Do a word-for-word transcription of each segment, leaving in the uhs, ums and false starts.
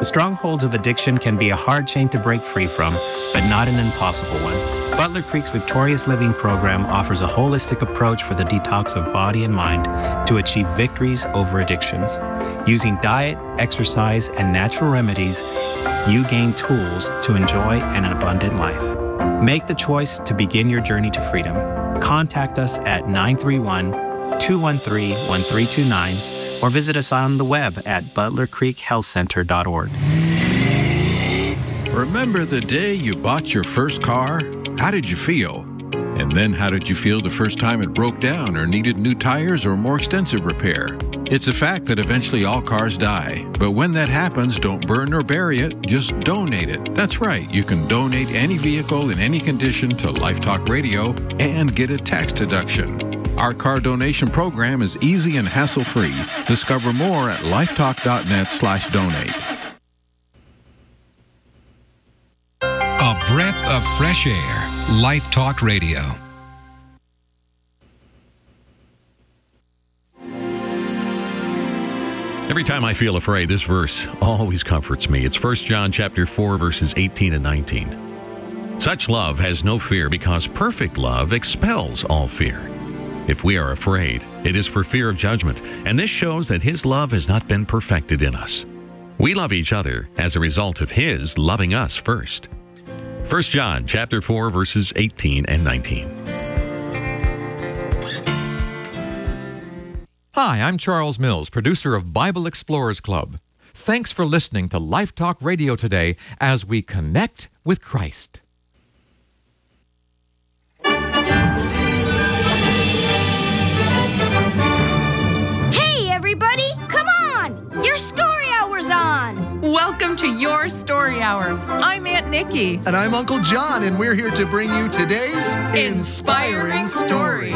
strongholds of addiction can be a hard chain to break free from, but not an impossible one. Butler Creek's Victorious Living program offers a holistic approach for the detox of body and mind to achieve victories over addictions. Using diet, exercise, and natural remedies, you gain tools to enjoy an abundant life. Make the choice to begin your journey to freedom. Contact us at nine three one, two one three, one three two nine or visit us on the web at butler creek health center dot org. Remember the day you bought your first car? How did you feel? And then how did you feel the first time it broke down or needed new tires or more extensive repair? It's a fact that eventually all cars die. But when that happens, don't burn or bury it, just donate it. That's right, you can donate any vehicle in any condition to Life Talk Radio and get a tax deduction. Our car donation program is easy and hassle-free. Discover more at lifetalk.net slash donate. A breath of fresh air. Life Talk Radio. Every time I feel afraid, this verse always comforts me. It's First John chapter four, verses eighteen and nineteen. Such love has no fear, because perfect love expels all fear. If we are afraid, it is for fear of judgment, and this shows that His love has not been perfected in us. We love each other as a result of His loving us first. First John chapter four, verses eighteen and nineteen. Hi, I'm Charles Mills, producer of Bible Explorers Club. Thanks for listening to Life Talk Radio today as we connect with Christ. Hey, everybody! Come on! Your story hour's on! Welcome to Your Story Hour. I'm Aunt Nikki. And I'm Uncle John, and we're here to bring you today's Inspiring, Inspiring Story.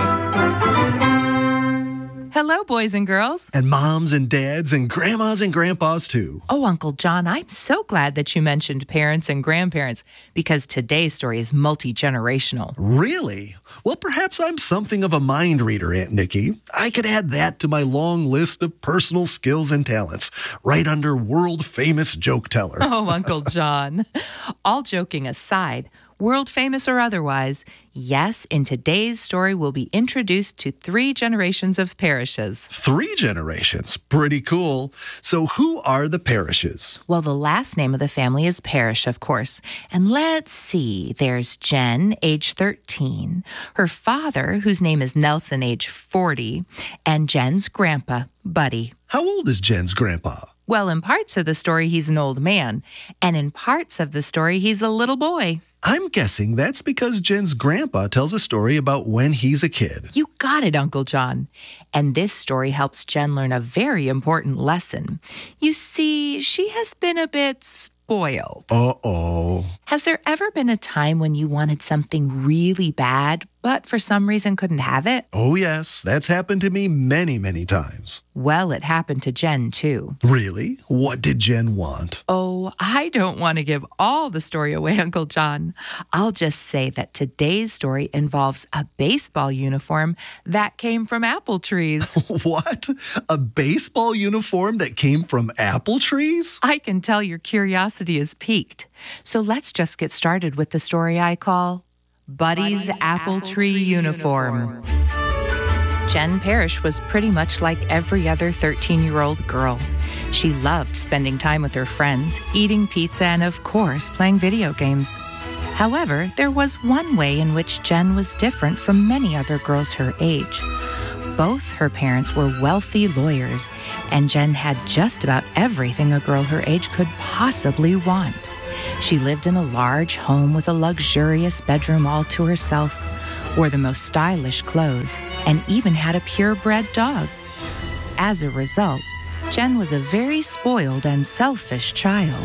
Hello, boys and girls. And moms and dads and grandmas and grandpas, too. Oh, Uncle John, I'm so glad that you mentioned parents and grandparents, because today's story is multi-generational. Really? Well, perhaps I'm something of a mind reader, Aunt Nikki. I could add that to my long list of personal skills and talents, right under world-famous joke teller. Oh, Uncle John. All joking aside, world famous or otherwise, yes, in today's story we'll be introduced to three generations of parishes. Three generations? Pretty cool. So who are the parishes? Well, the last name of the family is Parish, of course. And let's see, there's Jen, age thirteen, her father, whose name is Nelson, age forty, and Jen's grandpa, Buddy. How old is Jen's grandpa? Well, in parts of the story, he's an old man, and in parts of the story, he's a little boy. I'm guessing that's because Jen's grandpa tells a story about when he's a kid. You got it, Uncle John. And this story helps Jen learn a very important lesson. You see, she has been a bit spoiled. Uh-oh. Has there ever been a time when you wanted something really bad, but for some reason couldn't have it? Oh, yes. That's happened to me many, many times. Well, it happened to Jen, too. Really? What did Jen want? Oh, I don't want to give all the story away, Uncle John. I'll just say that today's story involves a baseball uniform that came from apple trees. What? A baseball uniform that came from apple trees? I can tell your curiosity is piqued. So let's just get started with the story I call Buddy's, Buddy's Apple, apple Tree, tree uniform. uniform. Jen Parish was pretty much like every other thirteen-year-old girl. She loved spending time with her friends, eating pizza, and of course, playing video games. However, there was one way in which Jen was different from many other girls her age. Both her parents were wealthy lawyers, and Jen had just about everything a girl her age could possibly want. She lived in a large home with a luxurious bedroom all to herself, wore the most stylish clothes, and even had a purebred dog. As a result, Jen was a very spoiled and selfish child.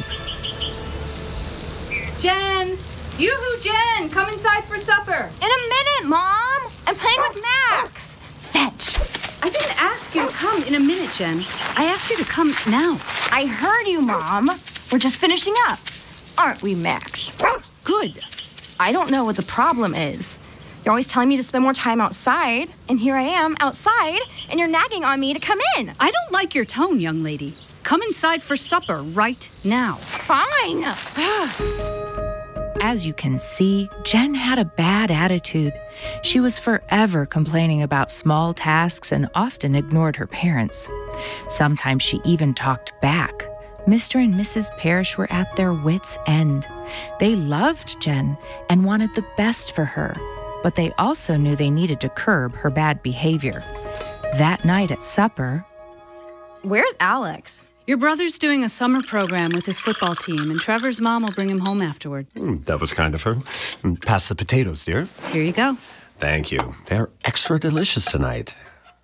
Jen! Yoo-hoo, Jen! Come inside for supper! In a minute, Mom! I'm playing with Max! Fetch! I didn't ask you to come in a minute, Jen. I asked you to come now. I heard you, Mom. We're just finishing up. Aren't we, Max? Good. I don't know what the problem is. You're always telling me to spend more time outside, and here I am outside, and you're nagging on me to come in. I don't like your tone, young lady. Come inside for supper right now. Fine. As you can see, Jen had a bad attitude. She was forever complaining about small tasks and often ignored her parents. Sometimes she even talked back. Mister and Missus Parrish were at their wits' end. They loved Jen and wanted the best for her, but they also knew they needed to curb her bad behavior. That night at supper... Where's Alex? Your brother's doing a summer program with his football team, and Trevor's mom will bring him home afterward. Mm, that was kind of her. Pass the potatoes, dear. Here you go. Thank you. They're extra delicious tonight.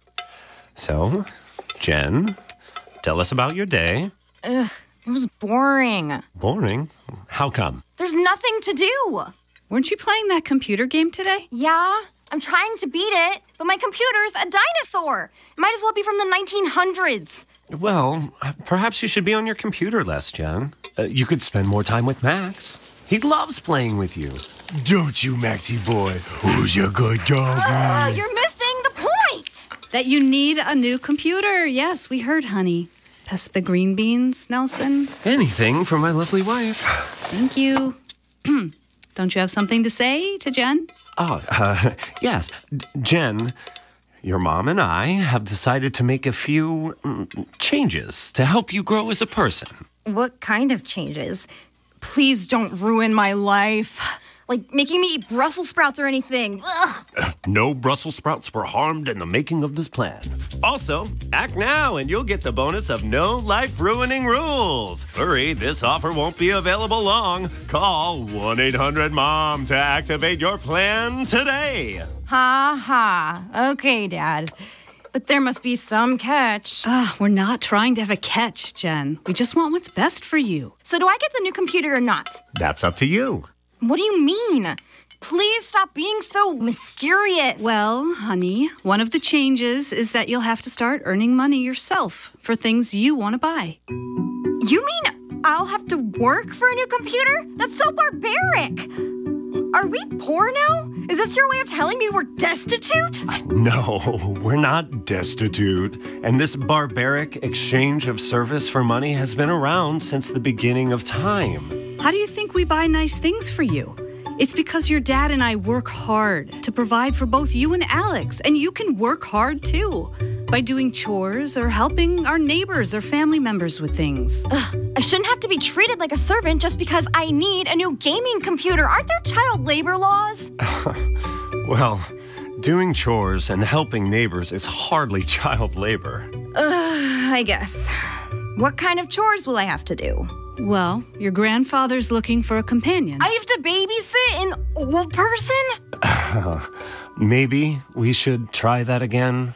So, Jen, tell us about your day. Ugh, it was boring. Boring? How come? There's nothing to do. Weren't you playing that computer game today? Yeah, I'm trying to beat it, but my computer's a dinosaur. It might as well be from the nineteen hundreds. Well, perhaps you should be on your computer less, Jen. Uh, you could spend more time with Max. He loves playing with you. Don't you, Maxie boy? Who's your good dog? Uh, you're missing the point. That you need a new computer. Yes, we heard, honey. Pass the green beans, Nelson. Anything for my lovely wife. Thank you. Don't you have something to say to Jen? Oh, uh, yes. D- Jen, your mom and I have decided to make a few mm, changes to help you grow as a person. What kind of changes? Please don't ruin my life. Like making me eat Brussels sprouts or anything. Ugh. No Brussels sprouts were harmed in the making of this plan. Also, act now and you'll get the bonus of no life-ruining rules. Hurry, this offer won't be available long. Call one eight hundred mom to activate your plan today. Ha ha. Okay, Dad. But there must be some catch. Ah, we're not trying to have a catch, Jen. We just want what's best for you. So do I get the new computer or not? That's up to you. What do you mean? Please stop being so mysterious. Well, honey, one of the changes is that you'll have to start earning money yourself for things you want to buy. You mean I'll have to work for a new computer? That's so barbaric. Are we poor now? Is this your way of telling me we're destitute? No, we're not destitute. And this barbaric exchange of service for money has been around since the beginning of time. How do you think we buy nice things for you? It's because your dad and I work hard to provide for both you and Alex, and you can work hard too by doing chores or helping our neighbors or family members with things. Ugh, I shouldn't have to be treated like a servant just because I need a new gaming computer. Aren't there child labor laws? Well, doing chores and helping neighbors is hardly child labor. Ugh, I guess. What kind of chores will I have to do? Well, your grandfather's looking for a companion. I have to babysit an old person? Uh, maybe we should try that again.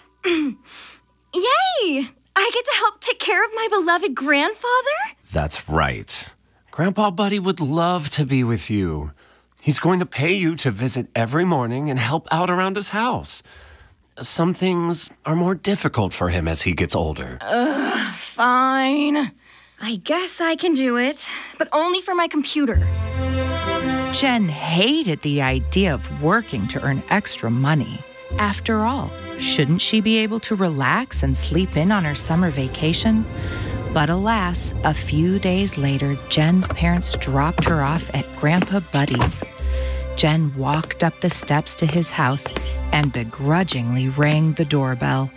Yay! I get to help take care of my beloved grandfather? That's right. Grandpa Buddy would love to be with you. He's going to pay you to visit every morning and help out around his house. Some things are more difficult for him as he gets older. Ugh, fine. I guess I can do it, but only for my computer. Jen hated the idea of working to earn extra money. After all, shouldn't she be able to relax and sleep in on her summer vacation? But alas, a few days later, Jen's parents dropped her off at Grandpa Buddy's. Jen walked up the steps to his house and begrudgingly rang the doorbell.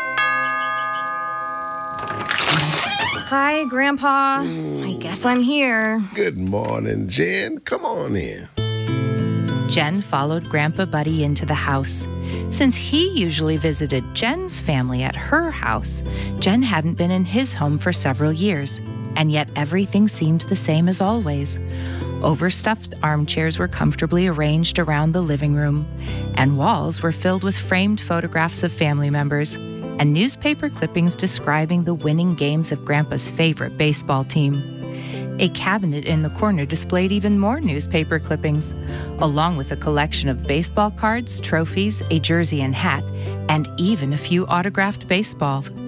Hi, Grandpa. Mm. I guess I'm here. Good morning, Jen. Come on in. Jen followed Grandpa Buddy into the house. Since he usually visited Jen's family at her house, Jen hadn't been in his home for several years, and yet everything seemed the same as always. Overstuffed armchairs were comfortably arranged around the living room, and walls were filled with framed photographs of family members and newspaper clippings describing the winning games of Grandpa's favorite baseball team. A cabinet in the corner displayed even more newspaper clippings, along with a collection of baseball cards, trophies, a jersey and hat, and even a few autographed baseballs.